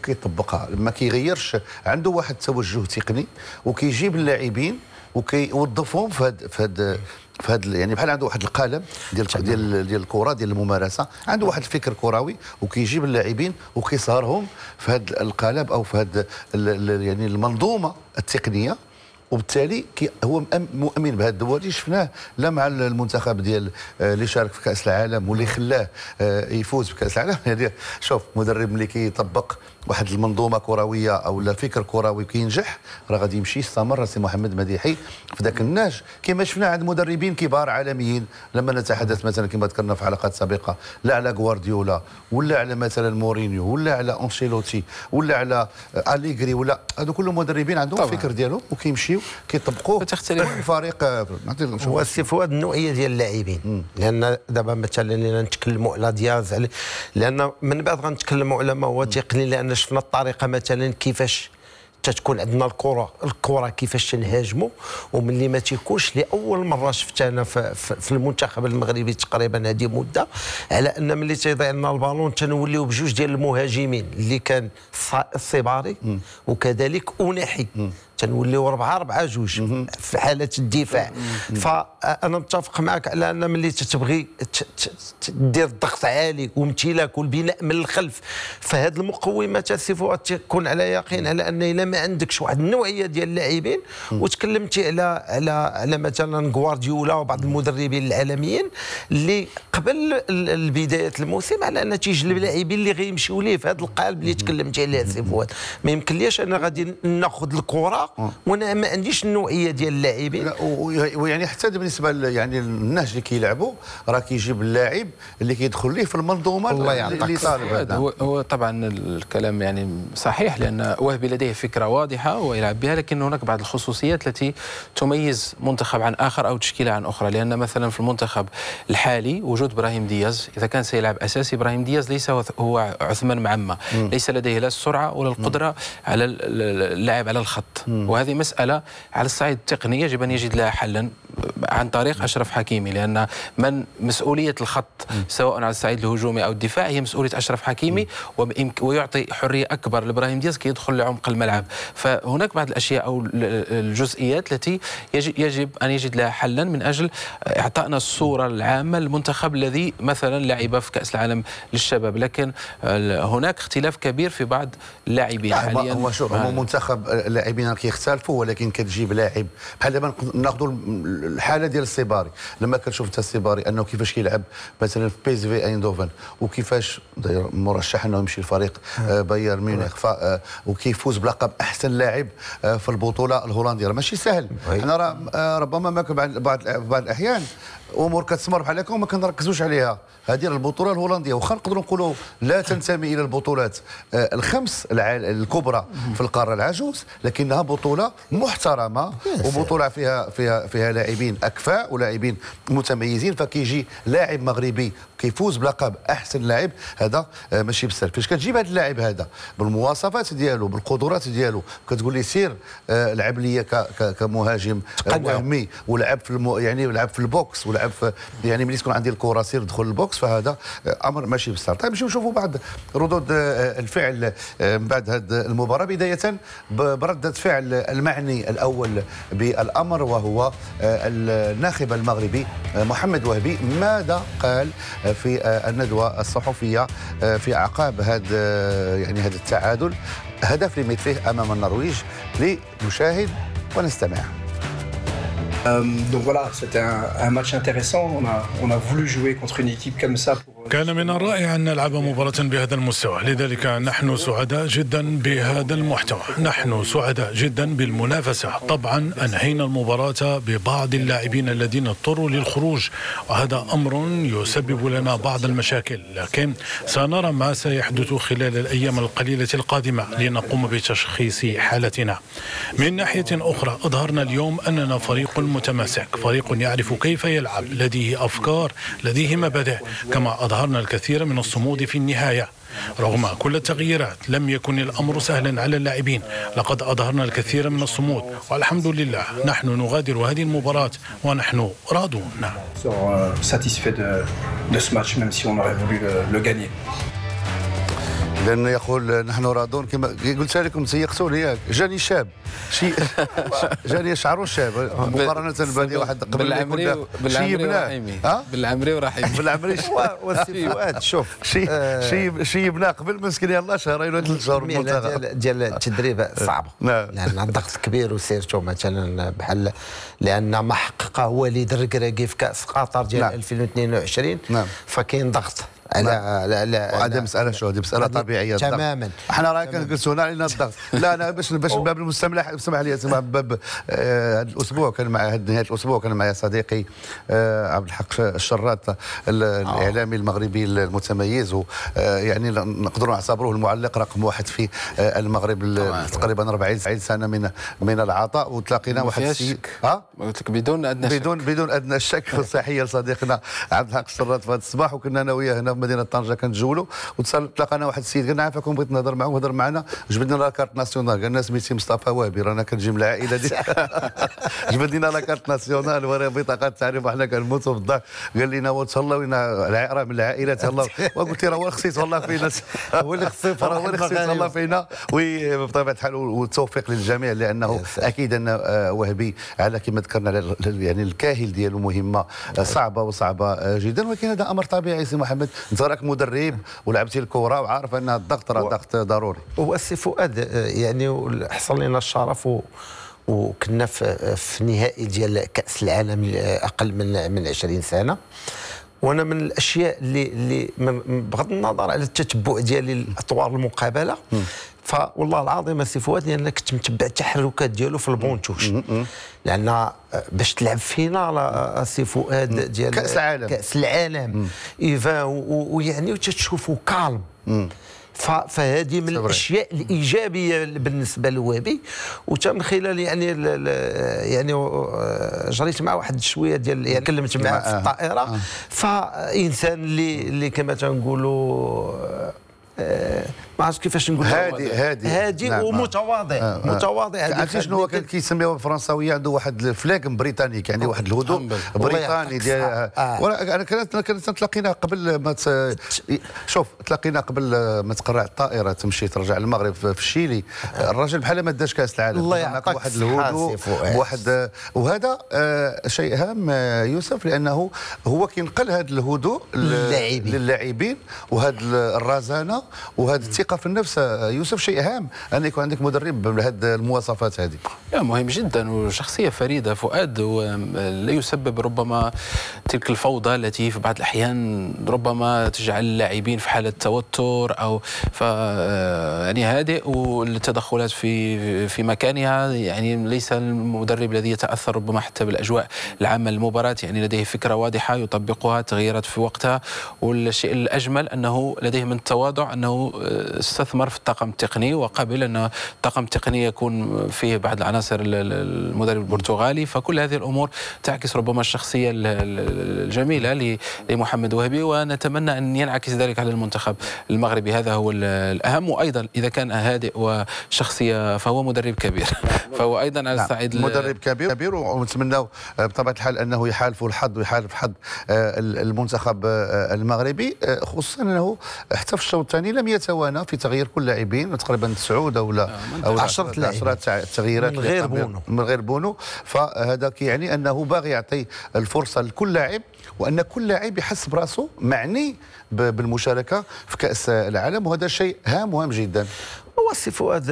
وكيطبقها، ما كيغيرش، عنده واحد التوجه تقني وكيجيب اللاعبين وكيوظفهم في هاد يعني بحال عنده واحد القالب ديال الكره ديال الممارسه، عنده واحد الفكر كروي وكيجيب اللاعبين وكيصهرهم في هاد القالب او في هاد يعني المنظومه التقنيه. وبالتالي هو مؤمن بهذا الدول اللي شفناه لا مع المنتخب ديال اللي شارك في كاس العالم واللي خلاه يفوز بكاس العالم. يعني شوف مدرب اللي كيطبق واحد المنظومه كرويه او لا فكر كروي كينجح راه غادي يمشي يستمر. سي محمد مديحي في ذاك النهج كما شفنا عند مدربين كبار عالميين. لما نتحدث مثلا كما ذكرنا في حلقات سابقه لا على غوارديولا ولا على مثلا مورينيو ولا على انشيلوتي ولا على أليغري، ولا هذو كلهم مدربين عندهم الفكر ديالهم وكيمشيو كيطبقوه في الفريق. هو السي فؤاد النوعيه ديال اللاعبين، لان دابا مثلا نتكلموا على دياز لان من بعد غنتكلموا على ما هو تقني، لان شفنا الطريقه مثلا كيفاش تتكون عندنا الكره كيفاش تنهاجموا، وملي ما تيكونش لاول مره شفت انا في المنتخب المغربي تقريبا هذه مده، على ان ملي تيضيع لنا البالون تنوليو بجوج ديال المهاجمين اللي كان الصباري وكذلك أوناحي، تنوليو 4-4-2 في حاله الدفاع. فانا متفق معك على ان ملي تتبغي دير الضغط عالي وامتلاك والبناء من الخلف، فهاد المقومات السي فؤاد تكون على يقين على ان الا ما عندكش واحد النوعيه ديال اللاعبين. وتكلمتي على مثلا غوارديولا وبعض المدربين العالميين اللي قبل البدايه الموسم على ان تيجلب لاعبين اللي غيمشيو ليه في هذا القالب اللي تكلمتي عليه السي فؤاد. ما يمكنليش انا غادي ناخذ الكره وانا ما عنديش النوعيه ديال اللاعبين. ويعني حتى بالنسبه يعني النهج اللي كيلعبوا راه كيجيب اللاعب اللي كيدخل ليه في المنظومه اللي طالب هذا. هو طبعا الكلام يعني صحيح، لان وهبي لديه فكره واضحه ويلعب بها، لكن هناك بعض الخصوصيات التي تميز منتخب عن اخر او تشكيله عن اخرى. لان مثلا في المنتخب الحالي وجود ابراهيم دياز، اذا كان سيلعب اساسي ابراهيم دياز ليس هو عثمان معمى، ليس لديه لا السرعه ولا القدره على اللعب على الخط. وهذه مسألة على الصعيد التقني يجب أن يجد لها حلا عن طريق أشرف حكيمي، لأن من مسؤولية الخط سواء على الصعيد الهجومي أو الدفاع هي مسؤولية أشرف حكيمي، ويعطي حرية أكبر لإبراهيم دياز كي يدخل لعمق الملعب. فهناك بعض الأشياء أو الجزئيات التي يجب أن يجد لها حلا من أجل إعطائنا الصورة العامة للمنتخب الذي مثلا لعب في كأس العالم للشباب. لكن هناك اختلاف كبير في بعض اللاعبين حاليا. هو منتخب اللاعبين كيختلفوا، ولكن كتجيب لاعب بحال دابا ناخذوا الحاله ديال السيباري. لما كتشوف انت السيباري انه كيفاش كيلعب مثلا في بي اس في ايندوفن وكيفاش مرشح انه يمشي لفريق بايرن ميونخ وكيفوز بلقب احسن لاعب في البطوله الهولنديه، ماشي سهل. حنا ربما ما بعض الاحيان امور كتسمر بحال هكا وما كنركزوش عليها. هذه البطوله الهولنديه واخا نقدروا نقولوا لا تنتمي الى البطولات الخمس الكبرى في القاره العجوز، لكنها بطوله محترمه وبطوله فيها لاعبين اكفاء ولاعبين متميزين. فكيجي لاعب مغربي كيفوز بلقب احسن لاعب، هذا ماشي بسهل. فاش كتجيب هذا اللاعب هذا بالمواصفات ديالو بالقدرات ديالو كتقول لي سير لعب لي كمهاجم وهمي ولعب في يعني لعب في البوكس ولعب في يعني ملي تكون عندي الكره سير دخل البوكس، فهذا امر ماشي بسهل. طيب نمشيو نشوفوا بعض ردود الفعل من بعد هذه المباراه، بدايه برده فعل المعني الاول بالامر وهو الناخب المغربي محمد وهبي. ماذا قال في الندوه الصحفيه في اعقاب هذا التعادل؟ هدف لمثله امام النرويج. لنشاهد ونستمع. Donc voilà, c'était un match intéressant. On a voulu jouer contre une équipe comme ça. كان من الرائع أن نلعب مباراة بهذا المستوى، لذلك نحن سعداء جدا بهذا المحتوى، نحن سعداء جدا بالمنافسة. طبعا أنهينا المباراة ببعض اللاعبين الذين اضطروا للخروج، وهذا أمر يسبب لنا بعض المشاكل، لكن سنرى ما سيحدث خلال الأيام القليلة القادمة لنقوم بتشخيص حالتنا. من ناحية أخرى أظهرنا اليوم أننا فريق متماسك، فريق يعرف كيف يلعب، لديه أفكار، لديه مبادئ، كما أظهرنا الكثير من الصمود في النهاية. رغم كل التغييرات لم يكن الأمر سهلا على اللاعبين، لقد أظهرنا الكثير من الصمود والحمد لله نحن نغادر هذه المباراة ونحن راضون. لأنه يقول نحن راضون كما قلت لكم سيقتلوني ياك جاني شاب جاني شعره شاب مقارنة بهذه واحد قبل بالعمري ورحيمي بالعمري وسي فؤاد شوف شيبنا قبل مسكين يلاه شهرين ولا 3 شهور ديال التدريب صعبه لان الضغط كبير وسيرتو مثلا بحال لان ما حققه والد الركراكي في كاس قطر ديال 2022 فكاين ضغط على هذه مساله شو هذه مساله طبيعيه تماما. احنا راه كنجلسوا هنا علينا الضغط لا انا باش باب المستمع اسمح لي باب هذا الاسبوع كان مع نهايه الاسبوع كان معي صديقي عبد الحق الشراط الاعلامي المغربي المتميز يعني نقدروا نعتبروه المعلق رقم 1 في المغرب تقريبا 40 سنه من العطاء وتلاقينا واحد السيد قلت لك بدون ادنى شك تحيه لصديقنا عبد الحق الشراط في هذا الصباح وكنا انا وياه هنا في مدينه طنجه كنتجولوا وتلاقانا واحد السيد قال عافاكم بغيت نهضر معه وهضر معنا جبد لنا لاكارت ناسيونال قال لنا سميتي مصطفى وهبي رانا كنجي من العائله ديال جبد لنا لاكارت ناسيونال وراه بطاقه تعريف وحنا كنموتوا بالضحك قال لنا وتهلاوينا راه من العائله تهلاو وقلت له هو اللي خصو يتهلا فينا هو اللي خصو يتهلا فينا وبطبيعه الحال والتوفيق للجميع لانه اكيد ان وهبي على كما ذكرنا يعني الكاهل ديالو مهمه صعبه جدا ولكن هذا امر طبيعي سي محمد انت راك مدرب ولعبتي الكره وعارف ان الضغط راه ضغط ضروري. هو السي فؤاد يعني حصل لنا الشرف وكنا في نهائي ديال كاس العالم اقل من 20 سنه وانا من الاشياء اللي بغض النظر على التتبع ديالي الاطوار المقابله فوالله العظيم السي فؤاد انا كنت متبع التحركات ديالو في البونتوش لان باش تلعب فينال السي فؤاد ديال كاس العالم ايفان ويعني وتشوفوا كالم فهذه من الاشياء الايجابيه بالنسبه للوهبي وتا من خلال يعني جريت مع واحد شويه ديال يعني كلمت معاه في الطائره فانسان اللي كما تنقولوا ما عرفتش كيفاش نقول هادي نعم. ومتواضع متواضع. عرفتي شنو هو كان كيسميوه بالفرنساويه عنده واحد الفلاغم بريطانيك يعني واحد الهدوء بريطاني ديال انا كنت تلاقينا قبل ما شوف تلاقينا قبل ما تقرع الطائره تمشي ترجع للمغرب في الشيلي الراجل بحال ما داش كاس العالم الله يعطيك واحد الهدوء واحد وهذا شيء هام يوسف لانه هو كينقل هذا الهدوء للاعبين وهذا الرزانه وهذا الثقه في النفس يوسف شيء هام ان يكون عندك مدرب بهذه المواصفات هذه. مهم جدا وشخصيه فريده فؤاد لا يسبب ربما تلك الفوضى التي في بعض الاحيان ربما تجعل اللاعبين في حاله توتر او يعني هادئ والتدخلات في مكانها يعني ليس المدرب الذي يتاثر ربما حتى بالاجواء العامه للمباراه يعني لديه فكره واضحه يطبقها تغييرات في وقتها والشيء الاجمل انه لديه من التواضع انه استثمر في الطاقم التقني وقبل ان الطاقم التقني يكون فيه بعض العناصر المدرب البرتغالي فكل هذه الامور تعكس ربما الشخصيه الجميله لمحمد وهبي ونتمنى ان ينعكس ذلك على المنتخب المغربي هذا هو الاهم وايضا اذا كان هادئ وشخصيه فهو مدرب كبير فهو ايضا على الصعيد مدرب كبير ونتمنى بطبيعه الحال انه يحالف الحظ ويحالف حظ المنتخب المغربي خصوصا انه حتى في الشوط الثاني لم يتوانى في تغيير كل لاعبين تقريبا 9 او 10 تغييرات من غير بونو فهذا كيعني انه باغي يعطي الفرصه لكل لاعب وان كل لاعب يحس براسه معني بالمشاركه في كاس العالم وهذا شيء هام جدا. هو السي فؤاد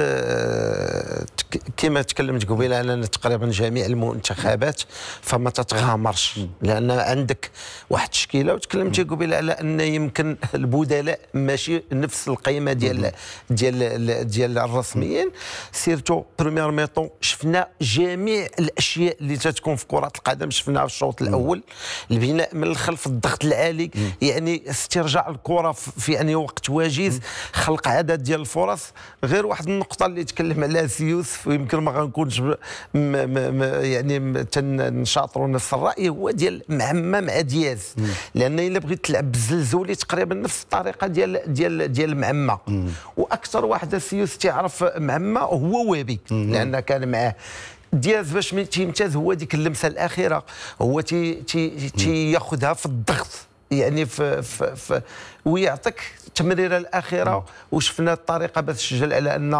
كما تكلمت قبيله على تقريبا جميع المنتخبات فما تتغامرش لان عندك واحد التشكيله وتكلمتي قبيله على ان يمكن البدلاء ماشي نفس القيمه ديال الرسميين سيرتو بريمير ميطون شفنا جميع الاشياء اللي تتكون في كره القدم شفناها في الشوط الاول البناء من الخلف الضغط العالي يعني استرجاع الكره في يعني وقت وجيز خلق عدد ديال الفرص غير واحد النقطه اللي تكلم عليها سي يوسف ويمكن ما غنكونش يعني تنشاطروا نفس الراي هو ديال معمه مع دياز لان الا بغيت تلعب بالزلزولي تقريبا نفس الطريقه ديال معمه واكثر واحد سي يوسف تعرف معمه هو وهبي لان كان معاه دياز باش تيمتاز هو ديك اللمسه الاخيره هو تياخذها في الضغط يعني في ويعطيك التمريره الاخيره وشفنا الطريقه باش سجل على ان